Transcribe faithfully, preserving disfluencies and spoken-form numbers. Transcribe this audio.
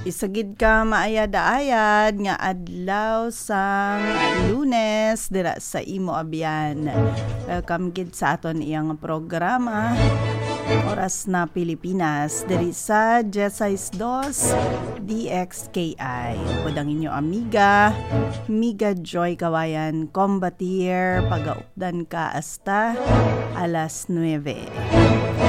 Isagid ka maayad-ayad nga adlaw sang Lunes dira sa imo abyan. Welcome gid sa aton iyang programa. Oras na Pilipinas diri sa Jesais D X K I. Podang inyo amiga, Miga Joy Kawayan, Combatier, pagaupdan ka hasta alas nueve.